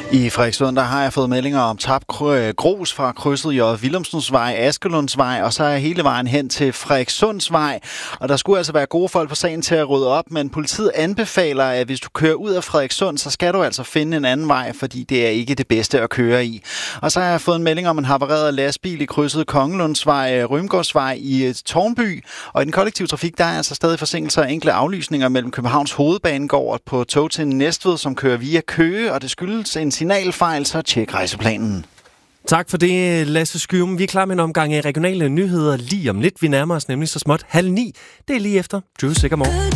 I Frederikssund, der har jeg fået meldinger om tabt grus fra krydset J. Wilhelmsensvej, Askelundsvej, og så er jeg hele vejen hen til Frederikssundsvej. Og der skulle altså være gode folk på sagen til at rydde op, men politiet anbefaler, at hvis du kører ud af Frederikssund, så skal du altså finde en anden vej, fordi det er ikke det bedste at køre i. Og så har jeg fået en melding om en havareret lastbil i krydset Kongelundsvej, Rymgårdsvej i Tårnby. Og i den kollektive trafik, der er altså stadig forsinkelser og enkle aflysninger mellem Københavns Hovedbanegård på tog til Næstved, som kører via Køge, og det skyldes en signalfejl, så tjek rejseplanen. Tak for det, Lasse Skyum. Vi er klar med en omgang af regionale nyheder lige om lidt. Vi nærmer os nemlig så småt 8:30. Det er lige efter Drew Sigamore.